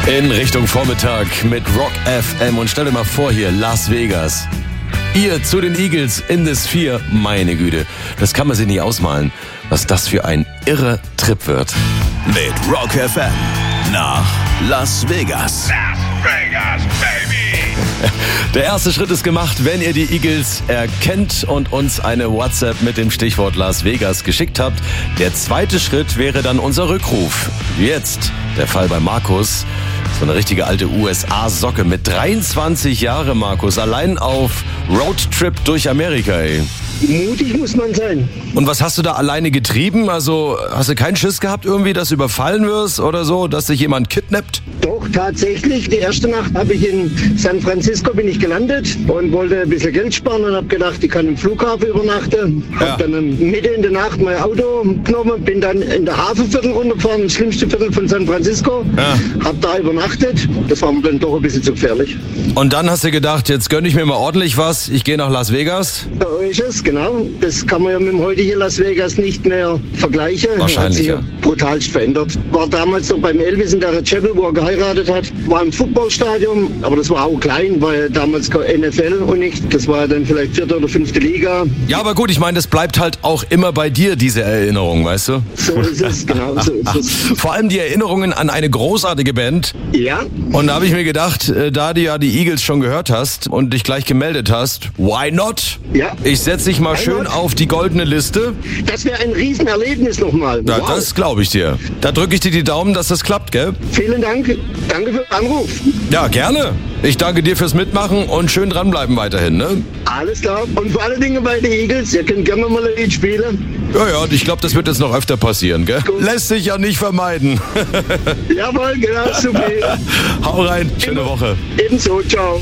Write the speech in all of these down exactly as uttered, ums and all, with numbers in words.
In Richtung Vormittag mit Rock F M und stell dir mal vor hier, Las Vegas. Ihr zu den Eagles in das vier, meine Güte, das kann man sich nicht ausmalen, was das für ein irrer Trip wird. Mit Rock F M nach Las Vegas. Las Vegas, baby! Der erste Schritt ist gemacht, wenn ihr die Eagles erkennt und uns eine WhatsApp mit dem Stichwort Las Vegas geschickt habt. Der zweite Schritt wäre dann unser Rückruf. Jetzt der Fall bei Markus. So eine richtige alte U S A-Socke mit dreiundzwanzig Jahren, Markus. Allein auf Roadtrip durch Amerika, ey. Mutig muss man sein. Und was hast du da alleine getrieben? Also hast du keinen Schiss gehabt irgendwie, dass du überfallen wirst oder so, dass dich jemand kidnappt? Doch, tatsächlich. Die erste Nacht habe ich in San Francisco bin ich gelandet und wollte ein bisschen Geld sparen und habe gedacht, ich kann im Flughafen übernachten. Ja. Habe dann Mitte in der Nacht mein Auto genommen, bin dann in der Hafenviertel runtergefahren, das schlimmste Viertel von San Francisco. Ja. Habe da übernachtet. Das war mir dann doch ein bisschen zu gefährlich. Und dann hast du gedacht, jetzt gönn ich mir mal ordentlich was. Ich gehe nach Las Vegas. So ist es, genau. Das kann man ja mit dem heutigen Las Vegas nicht mehr vergleichen. Wahrscheinlich, Hat sich ja. brutalst verändert. War damals noch beim Elvis in der Chapel, wo er geheiratet hat. War im Footballstadion, aber das war auch klein, war ja damals kein N F L und nicht. Das war dann vielleicht vierte oder fünfte Liga. Ja, aber gut, ich meine, das bleibt halt auch immer bei dir, diese Erinnerung, weißt du? So ist es, genau so ist es. Vor allem die Erinnerungen an eine großartige Band. Ja, Und da habe ich mir gedacht, äh, da du ja die Eagles schon gehört hast und dich gleich gemeldet hast, why not? ja. Ich setze dich mal Why schön not? auf die goldene Liste. Das wäre ein Riesenerlebnis nochmal. Na, Wow. das glaube ich dir. Da drücke ich dir die Daumen, dass das klappt, gell? Vielen Dank. Danke für den Anruf. Ja, gerne. Ich danke dir fürs Mitmachen und schön dranbleiben weiterhin, ne? Alles klar. Und vor allen Dingen bei den Eagles, ihr könnt gerne mal ein Lied spielen. Ja, ja, und ich glaube, das wird jetzt noch öfter passieren, gell? Lässt sich ja nicht vermeiden. Jawohl, genau, super. Hau rein, schöne Woche. Ebenso, ciao.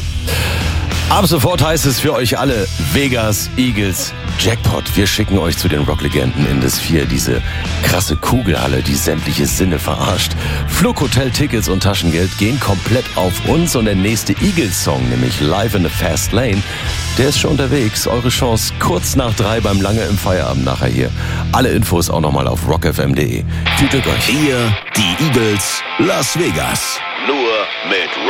Ab sofort heißt es für euch alle Vegas Eagles Jackpot. Wir schicken euch zu den Rocklegenden in das vier, diese krasse Kugelhalle, die sämtliche Sinne verarscht. Flughotel-Tickets und Taschengeld gehen komplett auf uns und der nächste Eagles-Song, nämlich Live in the Fast Lane, der ist schon unterwegs. Eure Chance kurz nach drei beim Lange im Feierabend nachher hier. Alle Infos auch nochmal auf rock f m punkt d e. Viel Glück euch. Hier die Eagles Las Vegas. Nur mit Rock